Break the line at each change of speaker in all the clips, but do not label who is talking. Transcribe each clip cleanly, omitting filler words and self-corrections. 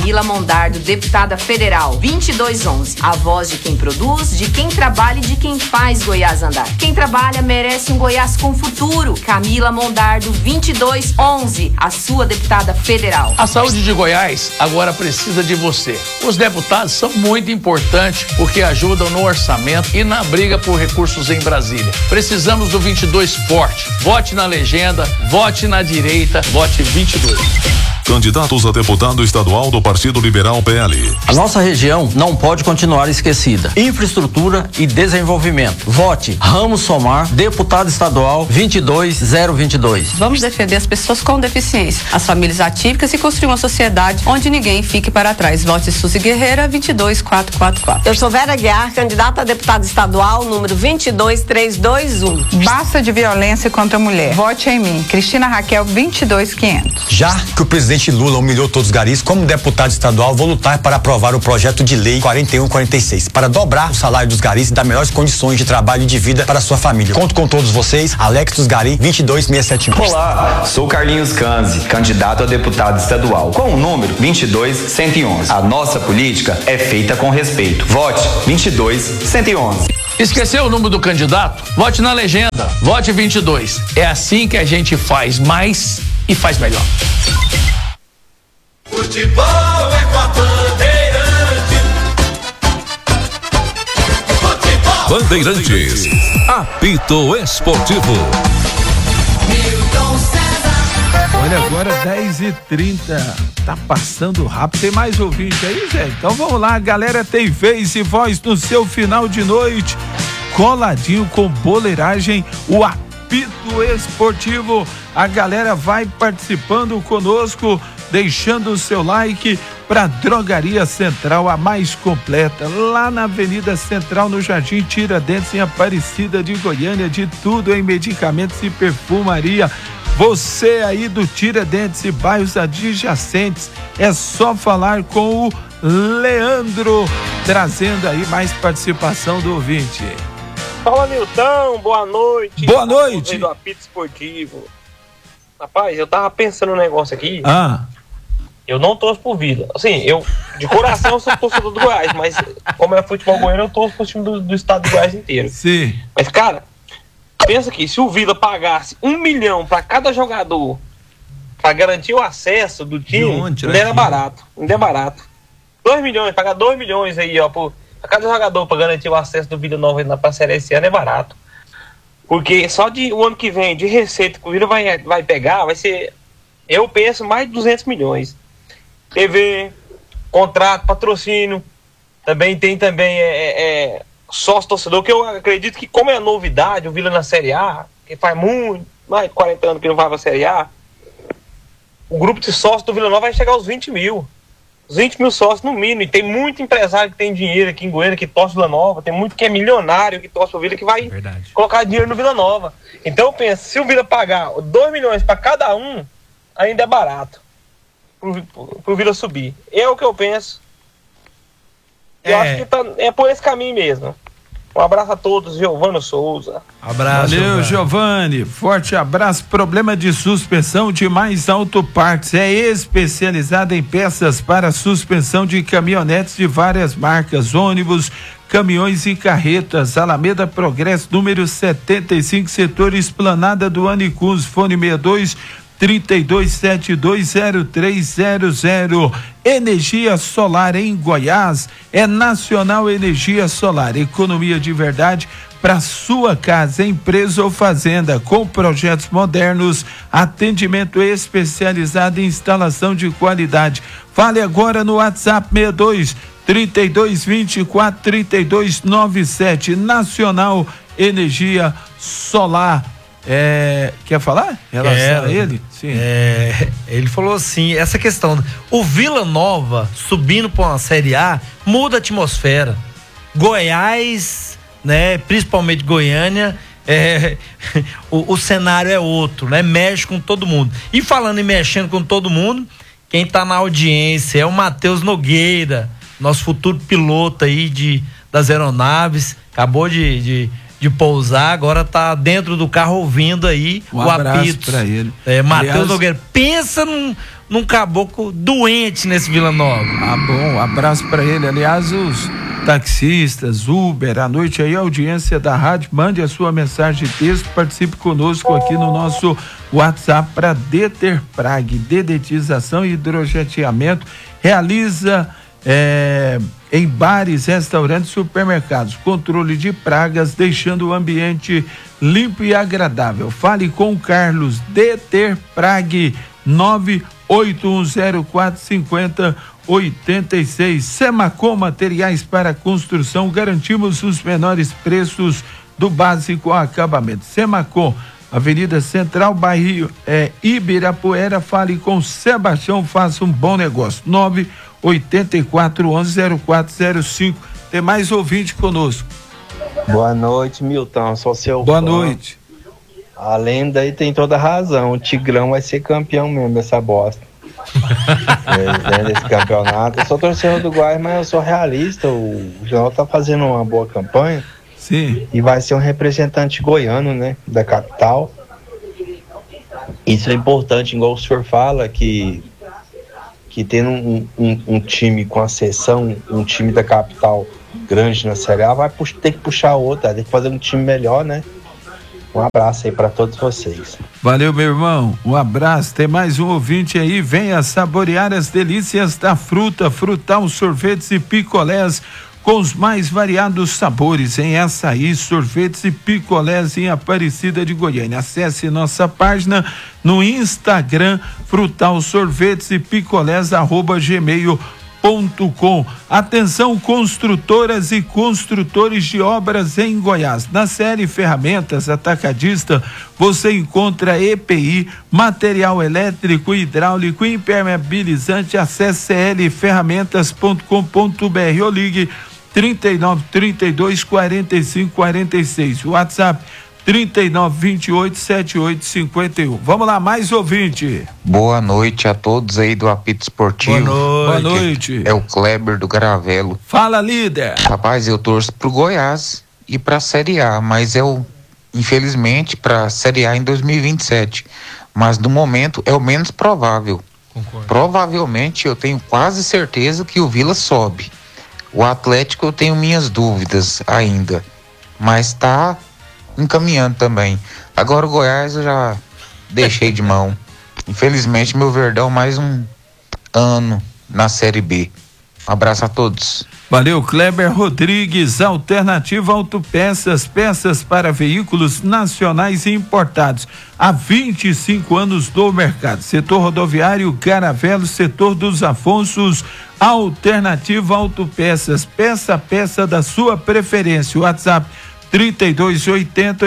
Camila Mondardo, deputada federal, 2211. A voz de quem produz, de quem trabalha e de quem faz Goiás andar. Quem trabalha merece um Goiás com futuro. Camila Mondardo, 2211. A sua deputada federal.
A saúde de Goiás agora precisa de você. Os deputados são muito importantes porque ajudam no orçamento e na briga por recursos em Brasília. Precisamos do 22 forte. Vote na legenda, vote na direita, vote 22.
Candidatos a deputado estadual do Partido Liberal PL.
A nossa região não pode continuar esquecida. Infraestrutura e desenvolvimento. Vote Ramos Somar, deputado estadual 22022.
Vamos defender as pessoas com deficiência, as famílias atípicas e construir uma sociedade onde ninguém fique para trás. Vote Suzy Guerreira, 22444.
Eu sou Vera Guiar, candidata a deputada estadual, número 22321.
Basta de violência contra a mulher. Vote em mim, Cristina Raquel, 22500.
Já que o presidente Lula humilhou todos os garis, como deputado estadual, vou lutar para aprovar o projeto de lei 4146, para dobrar o salário dos garis e dar melhores condições de trabalho e de vida para a sua família. Conto com todos vocês, Alex dos Gari, 22671.
Olá, sou Carlinhos Canzi, candidato a deputado estadual, com o número 22111. A nossa política é feita com respeito. Vote 22111.
Esqueceu o número do candidato? Vote na legenda, vote 22. É assim que a gente faz mais e faz melhor.
Futebol é com a Bandeirante. Futebol.
Bandeirantes. Apito Esportivo.
Olha, agora 10h30. Tá passando rápido. Tem mais ouvinte aí, Zé? Então vamos lá, galera. Tem vez e voz no seu final de noite. Coladinho com boleiragem, o Apito Esportivo. A galera vai participando conosco, deixando o seu like para Drogaria Central, a mais completa, lá na Avenida Central, no Jardim Tiradentes, em Aparecida de Goiânia, de tudo em medicamentos e perfumaria. Você aí do Tiradentes e bairros adjacentes, é só falar com o Leandro, trazendo aí mais participação do ouvinte.
Fala, Milton, boa noite.
Boa noite.
Do Apito Esportivo. Rapaz, eu tava pensando um negócio aqui. Eu não torço pro Vila. Assim, eu, de coração, eu sou torcedor do Goiás, mas como é futebol goiano, eu torço pro time do estado do Goiás inteiro.
Sim.
Mas, cara, pensa aqui, se o Vila pagasse 1 milhão pra cada jogador pra garantir o acesso do time, ainda era barato. Ainda é barato. 2 milhões, pagar 2 milhões aí, ó, pra cada jogador pra garantir o acesso do Vila Nova pra Série esse ano é barato. Porque só o ano que vem, de receita que o Vila vai pegar, vai ser, eu penso, mais de 200 milhões. TV, contrato, patrocínio, também tem sócio torcedor, que eu acredito que, como é novidade, o Vila na Série A, que faz mais de 40 anos que não vai pra Série A, o grupo de sócios do Vila Nova vai chegar aos 20 mil. Os 20 mil sócios no mínimo, e tem muito empresário que tem dinheiro aqui em Goiânia, que torce Vila Nova, tem muito que é milionário, que torce o Vila, que vai colocar dinheiro no Vila Nova. Então eu penso, se o Vila pagar 2 milhões para cada um, ainda é barato pro Vila subir. É o que eu penso. Eu acho que é por esse caminho mesmo. Um abraço a todos, Giovano Souza.
Abraço. Valeu, Giovanni. Forte abraço. Problema de suspensão de Mais Auto Partes. É especializada em peças para suspensão de caminhonetes de várias marcas, ônibus, caminhões e carretas. Alameda Progresso, número 75, setor Esplanada do Anicus. Fone 62-3272-0300. Energia solar em Goiás é Nacional Energia Solar, economia de verdade para sua casa, empresa ou fazenda, com projetos modernos, atendimento especializado em instalação de qualidade. Fale agora no WhatsApp 62-3224-3297. Nacional Energia Solar. Quer falar em relação a ele? Sim.
Ele falou assim, essa questão, o Vila Nova subindo para uma Série A muda a atmosfera. Goiás, né, principalmente Goiânia, o cenário é outro, né? Mexe com todo mundo. E falando em mexendo com todo mundo, quem tá na audiência é o Matheus Nogueira, nosso futuro piloto aí das aeronaves, acabou de pousar, agora tá dentro do carro ouvindo aí
um
o
abraço
apito.
Pra ele.
Matheus Nogueira, pensa num caboclo doente nesse Vila Nova.
Ah, bom, abraço pra ele. Aliás, os taxistas, Uber, à noite aí, a audiência da rádio, mande a sua mensagem de texto, participe conosco aqui no nosso WhatsApp para Deterprag, dedetização e hidrogeteamento, realiza em bares, restaurantes, supermercados, controle de pragas, deixando o ambiente limpo e agradável. Fale com o Carlos. Deterprag 981045086. Semacom Materiais para Construção, garantimos os menores preços do básico ao acabamento. Semacom, Avenida Central, bairro Ibirapuera. Fale com Sebastião, faça um bom negócio. 984110405. Tem mais ouvinte conosco.
Boa noite, Milton. Sou seu
Boa
fã.
noite.
A lenda aí tem toda razão. O Tigrão vai ser campeão mesmo dessa bosta. Desse campeonato. Eu sou torcedor do Goiás, mas eu sou realista. O João tá fazendo uma boa campanha.
Sim.
E vai ser um representante goiano, né? Da capital. Isso é importante, igual o senhor fala, que tendo um time com acessão, um time da capital grande na Série A, vai ter que puxar outra, tem que fazer um time melhor, né? Um abraço aí para todos vocês.
Valeu, meu irmão, um abraço. Tem mais um ouvinte aí. Venha saborear as delícias da fruta, Frutal Sorvetes e Picolés, com os mais variados sabores em açaí, sorvetes e picolés em Aparecida de Goiânia. Acesse nossa página no Instagram, Frutal Sorvetes e Picolés, @gmail.com. Atenção, construtoras e construtores de obras em Goiás. Na série Ferramentas Atacadista, você encontra EPI, material elétrico, hidráulico e impermeabilizante. Acesse clferramentas.com.br ou ligue 39 32 45 46. WhatsApp 39 28 78 51. Vamos lá, mais ouvinte.
Boa noite a todos aí do Apito Esportivo.
Boa noite.
É o Kleber do Garavelo.
Fala, líder.
Rapaz, eu torço pro Goiás e pra Série A, mas infelizmente, pra Série A em 2027. Mas no momento é o menos provável.
Concordo.
Provavelmente eu tenho quase certeza que o Vila sobe. O Atlético eu tenho minhas dúvidas ainda, mas tá encaminhando também. Agora o Goiás eu já deixei de mão. Infelizmente meu Verdão mais um ano na Série B. Um abraço a todos.
Valeu, Kleber Rodrigues. Alternativa Autopeças, peças para veículos nacionais e importados. Há 25 anos no mercado. Setor rodoviário, Garavelo, setor dos Afonsos. Alternativa Autopeças, peça a peça da sua preferência. WhatsApp 3280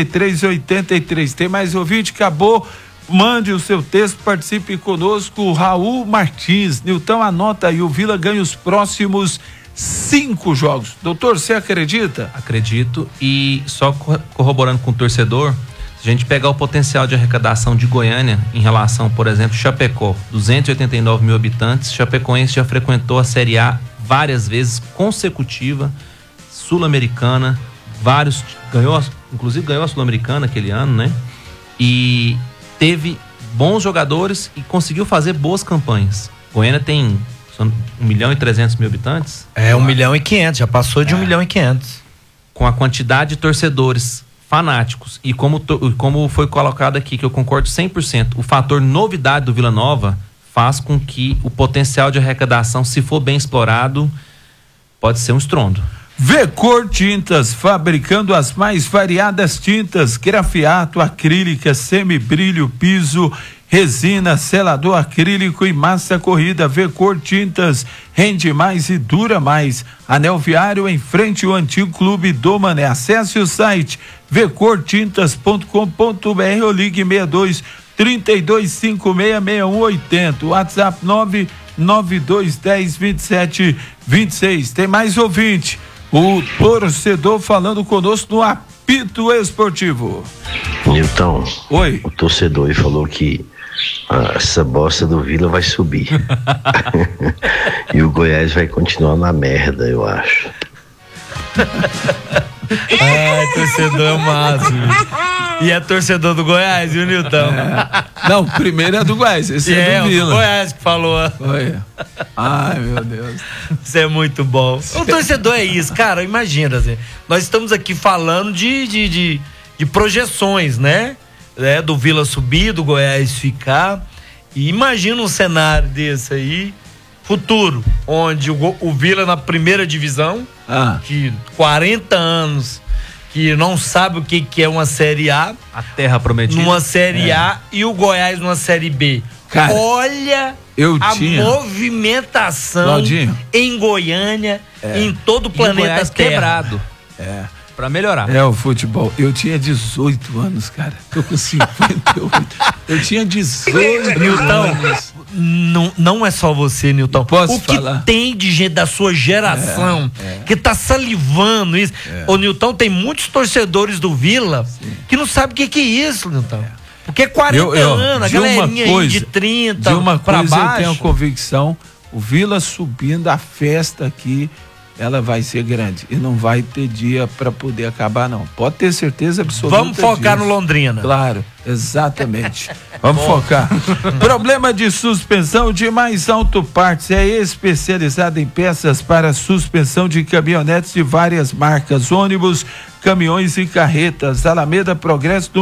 8383. Tem mais ouvinte? Acabou. Mande o seu texto, participe conosco. Raul Martins. Nilton, anota aí, o Vila ganha os próximos 5 jogos. Doutor, você acredita?
Acredito, e só corroborando com o torcedor, se a gente pegar o potencial de arrecadação de Goiânia em relação, por exemplo, Chapecó, 289 mil habitantes, Chapecoense já frequentou a Série A várias vezes consecutiva, Sul-Americana, inclusive ganhou a Sul-Americana aquele ano, né? E teve bons jogadores e conseguiu fazer boas campanhas. Goiânia tem 1.300.000 habitantes?
1.500.000, já passou de 1.500.000.
Com a quantidade de torcedores fanáticos e como foi colocado aqui, que eu concordo 100%, o fator novidade do Vila Nova faz com que o potencial de arrecadação, se for bem explorado, pode ser um estrondo.
Vecor Tintas, fabricando as mais variadas tintas, grafiato, acrílica, semibrilho, piso, resina, selador acrílico e massa corrida. Vecor Tintas, rende mais e dura mais. Anel Viário, em frente ao antigo Clube do Mané. Acesse o site vecortintas.com.br ou ligue 62 32566180. WhatsApp 992102726. Tem mais ouvinte. O torcedor falando conosco no Apito Esportivo.
Nilton,
oi.
O torcedor aí falou que essa bosta do Vila vai subir. E o Goiás vai continuar na merda, eu acho.
Torcedor é o máximo. E é torcedor do Goiás, viu, Nilton?
Não, primeiro é do Goiás, esse é do Vila.
O Goiás que falou.
Foi. Ai, meu Deus.
Isso é muito bom. O torcedor é isso, cara, imagina, assim, nós estamos aqui falando de projeções, né? Do Vila subir, do Goiás ficar. E imagina um cenário desse aí, futuro, onde o Vila na primeira divisão, que 40 anos, que não sabe o que é uma Série A.
A terra prometida.
Numa Série A e o Goiás numa Série B. Cara, olha movimentação Claudinho, em Goiânia, em todo o planeta Terra.
Quebrado. Pra melhorar.
O futebol. Eu tinha 18 anos, cara. Tô com 58. Eu tinha 18
Nilton,
anos.
Não é só você, Nilton.
Posso
o que
falar?
Tem de gente da sua geração que tá salivando isso. Ô, Nilton, tem muitos torcedores do Vila que não sabem o que é isso, Nilton. Porque 40 anos, a galerinha aí de 30
de uma
pra
coisa
baixo.
Eu tenho a convicção, o Vila subindo, a festa aqui, ela vai ser grande e não vai ter dia para poder acabar, não. Pode ter certeza absoluta.
Vamos focar no Londrina.
Claro, exatamente. Vamos focar. Problema de suspensão de Mais Alto Partes é especializada em peças para suspensão de caminhonetes de várias marcas, ônibus, caminhões e carretas. Alameda Progresso